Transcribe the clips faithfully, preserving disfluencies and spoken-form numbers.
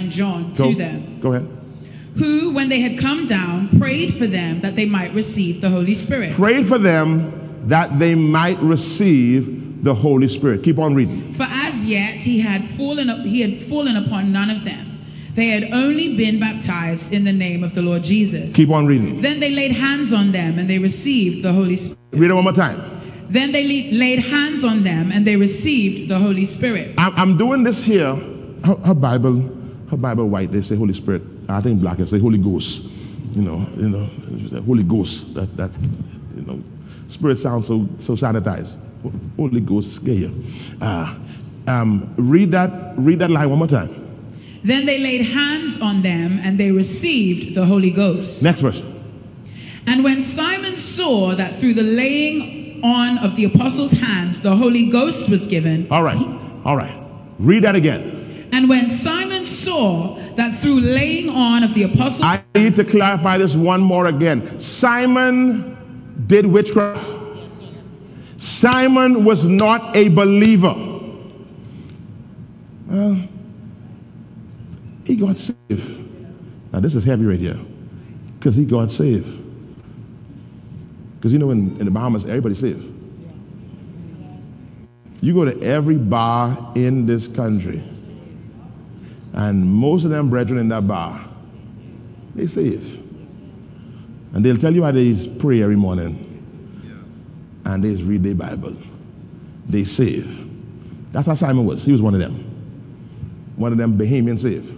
and John Go, to them, go ahead. who, when they had come down, prayed for them that they might receive the Holy Spirit. Prayed for them that they might receive the Holy Spirit. Keep on reading. For as yet he had fallen up, he had fallen upon none of them. They had only been baptized in the name of the Lord Jesus. Keep on reading. Then they laid hands on them and they received the Holy Spirit. Read it one more time. Then they la- laid hands on them and they received the Holy Spirit. I'm, I'm doing this here. Her, her Bible, her Bible white, they say Holy Spirit. I think black, they say Holy Ghost. You know, you know, Holy Ghost. That that you know, Spirit sounds so so sanitized. Holy Ghost scare you. Uh, um, read that. Read that line one more time. Then they laid hands on them and they received the Holy Ghost. Next verse. And when Simon saw that through the laying on of the apostles' hands the Holy Ghost was given. All right. All right. Read that again. And when Simon saw that through laying on of the apostles' I need to clarify this one more again. Simon did witchcraft. Simon was not a believer. Well, he got saved. Now this is heavy right here, because he got saved. Because you know, in, in the Bahamas, everybody's saved. You go to every bar in this country, and most of them brethren in that bar, they saved. And they'll tell you how they pray every morning, and they read their Bible. They save. That's how Simon was. He was one of them. One of them Bahamian saved.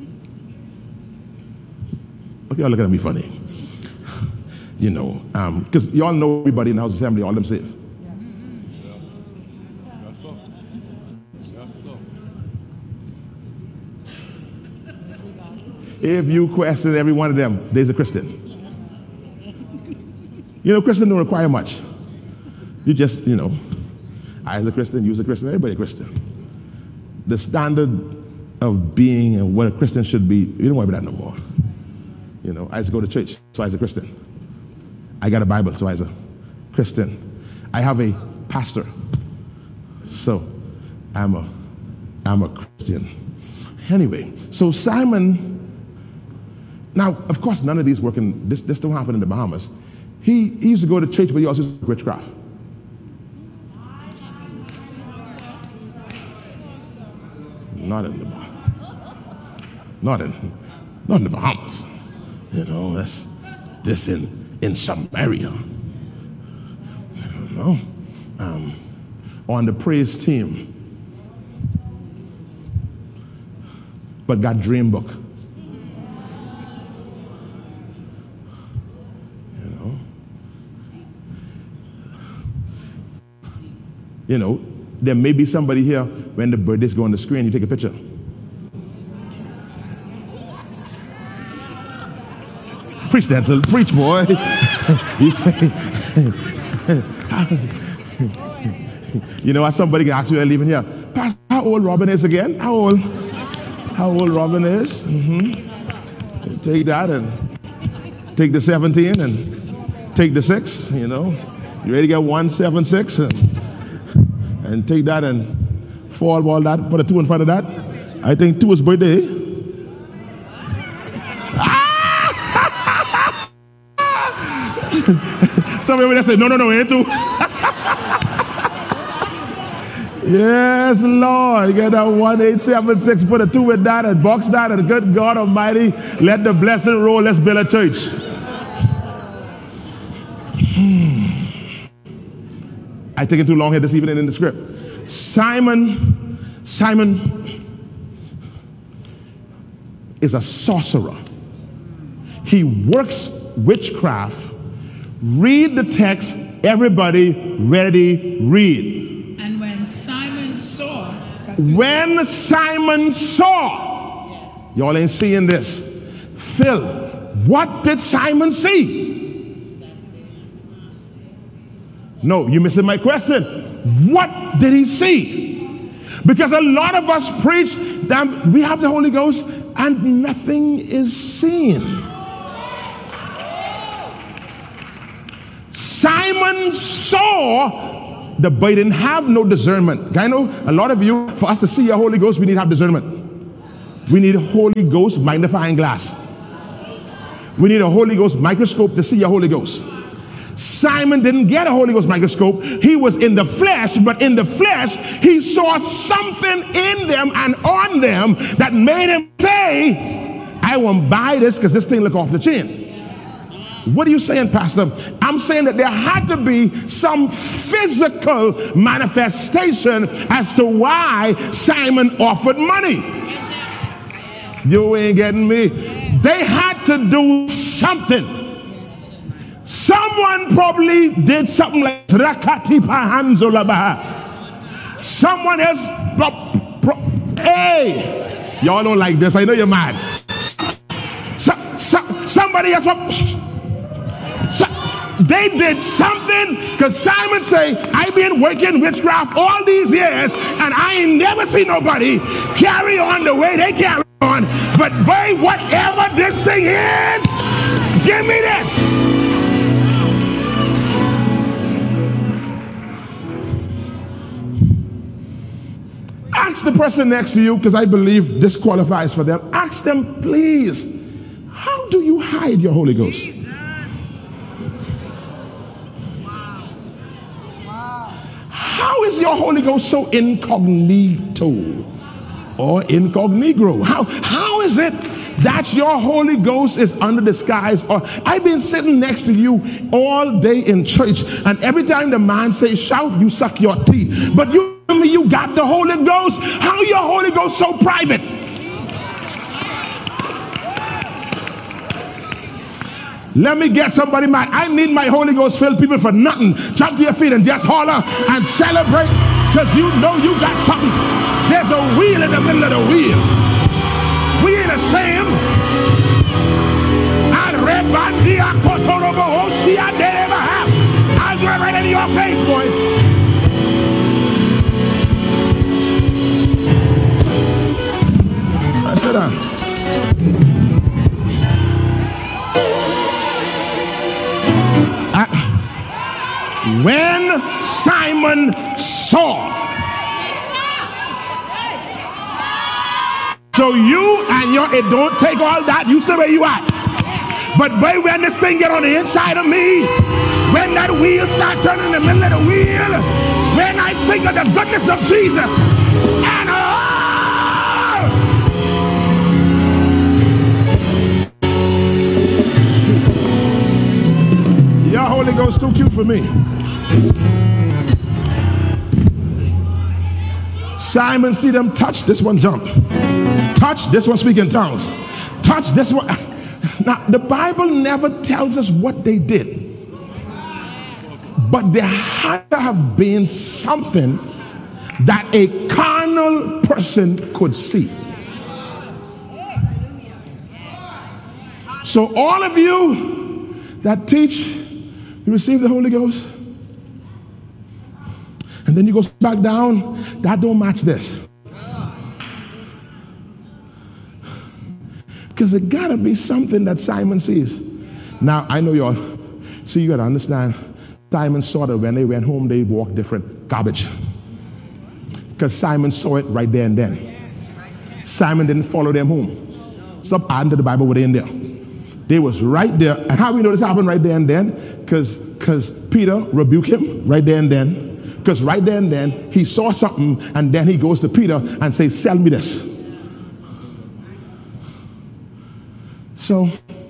Okay, y'all looking at me funny. You know, because um, y'all know everybody in the house assembly, all them saved. If you question every one of them, there's a Christian. You know, Christian don't require much. You just, you know, I as a Christian, you as a Christian, everybody a Christian. The standard of being and what a Christian should be, you don't worry about that no more. You know, I used to go to church, so I was a Christian. I got a Bible, so I was a Christian. I have a pastor, so I'm a, I'm a Christian. Anyway, so Simon, now, of course, none of these work in, this, this don't happen in the Bahamas. He, he used to go to church, but he also used to do witchcraft. Not in the not in not in the Bahamas. You know, that's this in in Samaria. You know, um, on the praise team, but got dream book. You know, you know, there may be somebody here when the birthdays go on the screen, you take a picture. Preach that, so preach, boy. You say, you know, somebody can ask you, leaving here, Pastor, how old Robin is again? How old? How old Robin is? Mm-hmm. Take that and take the seventeen and take the six. You know, you ready to get one seven six and, and take that and fall ball that, put a two in front of that. I think two is birthday. Somebody over there say, no, no, no, ain't two. Yes, Lord. Get that one eight seven six, put a two with that and box that, and good God Almighty, let the blessing roll. Let's build a church. I take it too long here this evening in the script. Simon, Simon is a sorcerer. He works witchcraft. Read the text, everybody ready, read. And when Simon saw that When Simon saw, y'all ain't seeing this. Phil, what did Simon see? No, you're missing my question. What did he see? Because a lot of us preach that we have the Holy Ghost and nothing is seen. Simon saw, the boy didn't have no discernment. I know a lot of you, for us to see your Holy Ghost, we need to have discernment. We need a Holy Ghost magnifying glass. We need a Holy Ghost microscope to see a Holy Ghost. Simon didn't get a Holy Ghost microscope. He was in the flesh, but in the flesh, he saw something in them and on them that made him say, I won't buy this because this thing look off the chain. What are you saying, Pastor? I'm saying that there had to be some physical manifestation as to why Simon offered money. You ain't getting me. They had to do something. Someone probably did something like Rakati Pahanzolabaha. Someone else, hey, y'all don't like this. I know you're mad. So, so, somebody else, so, they did something because Simon say, I've been working witchcraft all these years and I ain't never seen nobody carry on the way they carry on. But boy, whatever this thing is, give me this. Ask the person next to you, because I believe this qualifies for them. Ask them, please, how do you hide your Holy Ghost? Jesus. Wow. Wow. How is your Holy Ghost so incognito or incognito? How, how is it that your Holy Ghost is under disguise? Or I've been sitting next to you all day in church, and every time the man says shout, you suck your teeth. But you me you got the Holy Ghost. How your Holy Ghost so private? Let me get somebody mad. I need my Holy Ghost filled people for nothing. Jump to your feet and just holler and celebrate, because you know you got something. There's a wheel in the middle of the wheel. We ain't ashamed. I'll do it right into your face, boy. Sit down. Uh, when Simon saw, so you and your, it don't take all that, you stay where you at. But boy, when this thing get on the inside of me, when that wheel start turning in the middle of the wheel, when I think of the goodness of Jesus, and oh, your Holy Ghost too cute for me. Simon see them touch, this one jump. Touch, this one speak in tongues. Touch, this one. Now, the Bible never tells us what they did. But there had to have been something that a carnal person could see. So all of you that teach, you receive the Holy Ghost, and then you go back down, that don't match this. Because there gotta be something that Simon sees. Now, I know y'all, see, you gotta understand, Simon saw that when they went home, they walked different. Garbage. Because Simon saw it right there and then. Simon didn't follow them home. Stop adding to the Bible what they in there. They was right there. And how we know this happened right there and then? Because because Peter rebuked him right there and then. Because right there and then, he saw something, and then he goes to Peter and says, sell me this. So,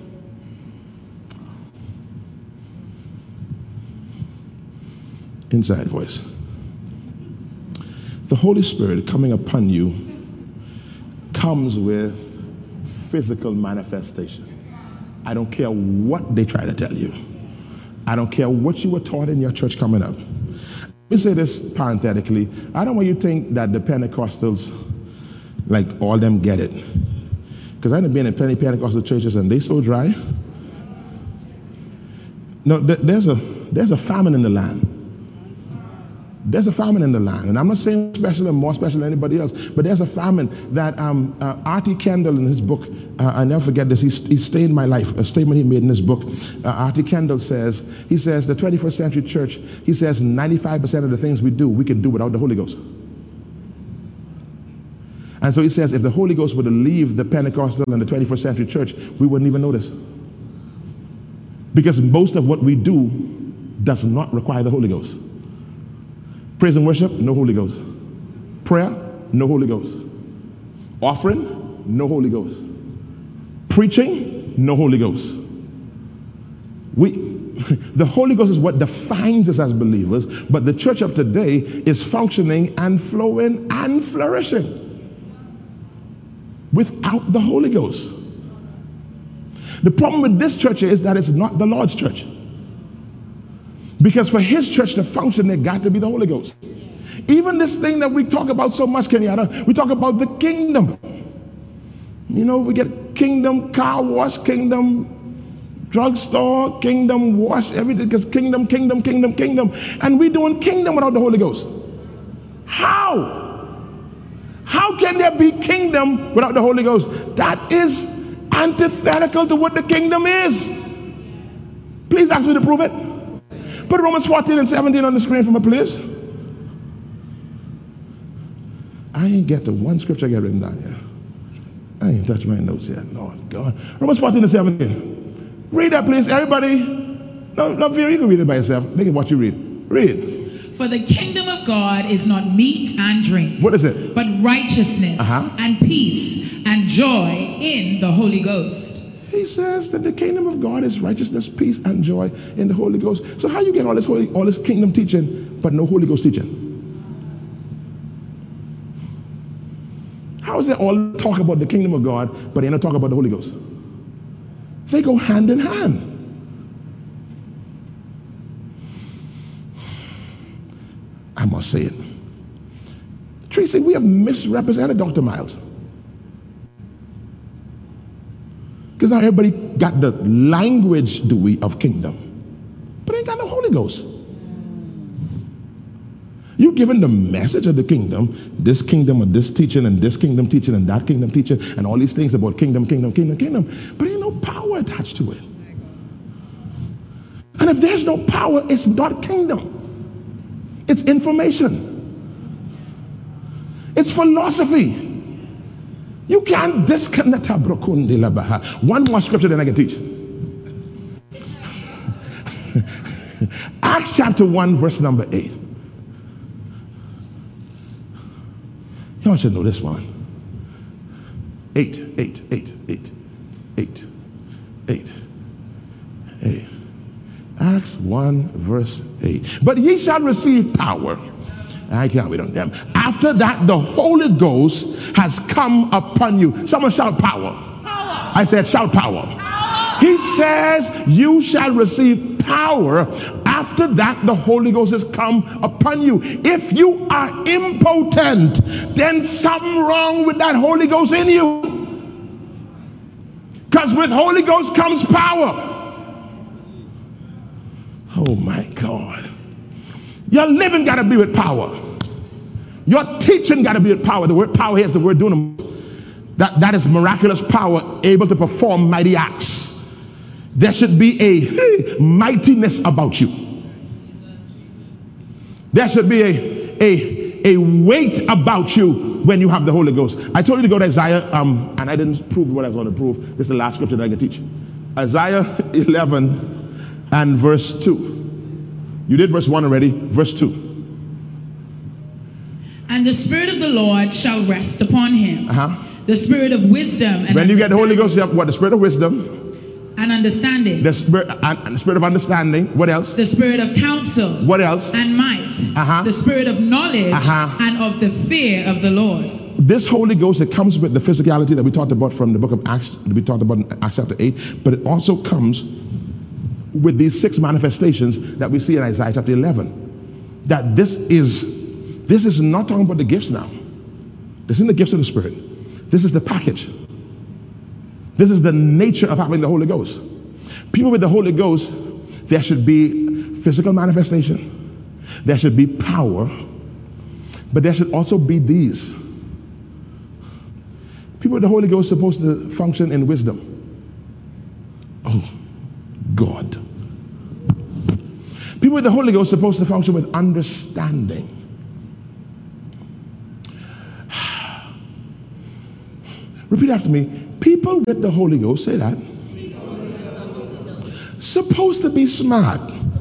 inside voice. The Holy Spirit coming upon you comes with physical manifestation. I don't care what they try to tell you. I don't care what you were taught in your church coming up. Let me say this parenthetically. I don't want you to think that the Pentecostals, like all them get it. Because I've been in many Pentecostal churches and they so dry. No, th- there's a there's a famine in the land. There's a famine in the land, and I'm not saying special and more special than anybody else, but there's a famine that um, uh, R T Kendall in his book, uh, I never forget this, he, he stained my life, a statement he made in his book. uh, R T Kendall says, he says, the twenty-first century church, he says ninety-five percent of the things we do, we can do without the Holy Ghost. And so he says, if the Holy Ghost were to leave the Pentecostal and the twenty-first century church, we wouldn't even notice. Because most of what we do does not require the Holy Ghost. Praise and worship, no Holy Ghost. Prayer, no Holy Ghost. Offering, no Holy Ghost. Preaching, no Holy Ghost. We, the Holy Ghost is what defines us as believers, but the church of today is functioning and flowing and flourishing without the Holy Ghost. The problem with this church is that it's not the Lord's church. Because for his church to function, there got to be the Holy Ghost. Even this thing that we talk about so much, Kenyatta, we talk about the kingdom. You know, we get kingdom car wash, kingdom drugstore, kingdom wash, everything, because kingdom, kingdom, kingdom, kingdom. And we're doing kingdom without the Holy Ghost. How? How can there be kingdom without the Holy Ghost? That is antithetical to what the kingdom is. Please ask me to prove it. Put Romans fourteen and seventeen on the screen for me, please. I ain't get to one scripture I got written down here. I ain't touched my notes yet, Lord God. Romans fourteen and seventeen. Read that, please, everybody. No, no, Vera, you can read it by yourself. They can watch you read. Read. For the kingdom of God is not meat and drink. What is it? But righteousness uh-huh. and peace and joy in the Holy Ghost. He says that the kingdom of God is righteousness, peace, and joy in the Holy Ghost. So how you get all this holy, all this kingdom teaching, but no Holy Ghost teaching? How is there all talk about the kingdom of God, but they don't talk about the Holy Ghost? They go hand in hand. I must say it. Tracy, we have misrepresented Doctor Miles. Because now everybody got the language, do we, of kingdom, but ain't got no Holy Ghost. You given the message of the kingdom, this kingdom of this teaching and this kingdom teaching and that kingdom teaching and all these things about kingdom, kingdom, kingdom, kingdom, but ain't no power attached to it. And if there's no power, it's not kingdom. It's information. It's philosophy. You can't disconnect. One more scripture then I can teach. Acts chapter one, verse number eight. Y'all should know this one. Eight, eight, eight, eight, eight, eight, eight. Acts one, verse eight. But ye shall receive power. I can't wait on them. After that, the Holy Ghost has come upon you. Someone shout power. Power. I said shout power. Power. He says you shall receive power. After that, the Holy Ghost has come upon you. If you are impotent, then something wrong with that Holy Ghost in you. Because with Holy Ghost comes power. Oh my God. Your living got to be with power. Your teaching got to be with power. The word power here is the word dunamis. That, that is miraculous power able to perform mighty acts. There should be a mightiness about you. There should be a, a, a weight about you when you have the Holy Ghost. I told you to go to Isaiah, um, and I didn't prove what I was going to prove. This is the last scripture that I can teach. Isaiah eleven and verse two. You did verse one already. Verse two. And the Spirit of the Lord shall rest upon him. Uh-huh. The Spirit of wisdom. And when you get the Holy Ghost, you have what? The Spirit of wisdom. And understanding. The Spirit, and the Spirit of understanding. What else? The Spirit of counsel. What else? And might. Uh-huh. The Spirit of knowledge. Uh-huh. And of the fear of the Lord. This Holy Ghost, it comes with the physicality that we talked about from the book of Acts, that we talked about in Acts chapter eight, but it also comes with these six manifestations that we see in Isaiah chapter eleven. That this is this is not talking about the gifts now. This isn't the gifts of the Spirit. This is the package. This is the nature of having the Holy Ghost. People with the Holy Ghost, there should be physical manifestation, there should be power, but there should also be these. People with the Holy Ghost are supposed to function in wisdom. Oh, God. People with the Holy Ghost are supposed to function with understanding. Repeat after me. People with the Holy Ghost, say that. Supposed to be smart.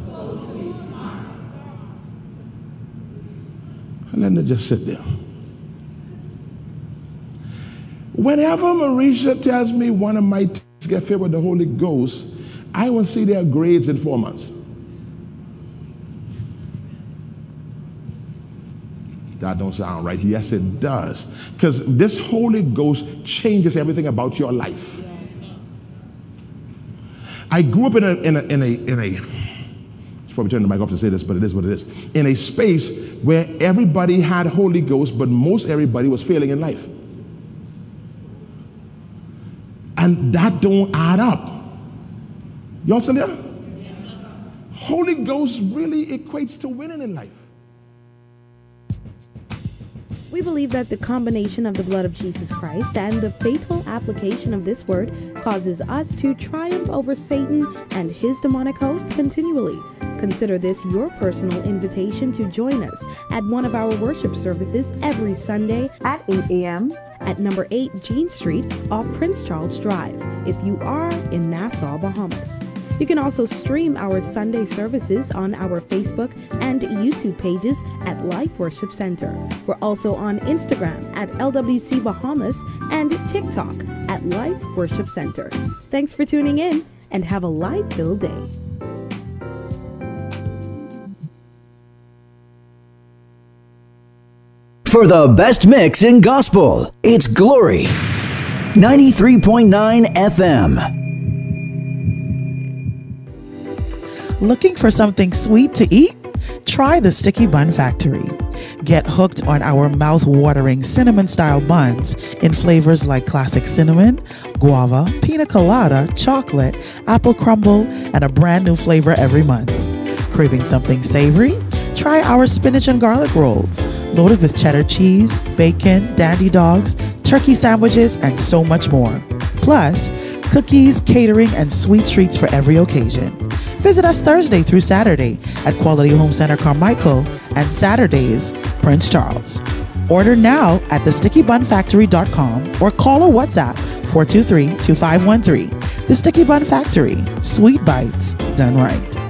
And then they just sit there. Whenever Marisha tells me one of my teens get filled with the Holy Ghost, I will see their grades in four months. That don't sound right. Yes, it does. Because this Holy Ghost changes everything about your life. I grew up in a, in a, in a, in a, I should probably turn the mic off to say this, but it is what it is. In a space where everybody had Holy Ghost, but most everybody was failing in life. And that don't add up. Y'all still there? Holy Ghost really equates to winning in life. We believe that the combination of the blood of Jesus Christ and the faithful application of this word causes us to triumph over Satan and his demonic hosts continually. Consider this your personal invitation to join us at one of our worship services every Sunday at eight a.m. at number eight Jean Street off Prince Charles Drive if you are in Nassau, Bahamas. You can also stream our Sunday services on our Facebook and YouTube pages at Life Worship Center. We're also on Instagram at L W C Bahamas and TikTok at Life Worship Center. Thanks for tuning in and have a life-filled day. For the best mix in gospel, it's Glory ninety-three point nine F M. Looking for something sweet to eat? Try the Sticky Bun Factory. Get hooked on our mouth-watering cinnamon-style buns in flavors like classic cinnamon, guava, pina colada, chocolate, apple crumble, and a brand new flavor every month. Craving something savory? Try our spinach and garlic rolls, loaded with cheddar cheese, bacon, dandy dogs, turkey sandwiches, and so much more. Plus, cookies, catering, and sweet treats for every occasion. Visit us Thursday through Saturday at Quality Home Center Carmichael and Saturdays, Prince Charles. Order now at the sticky bun factory dot com or call or WhatsApp four two three, two five one three. The Sticky Bun Factory, sweet bites done right.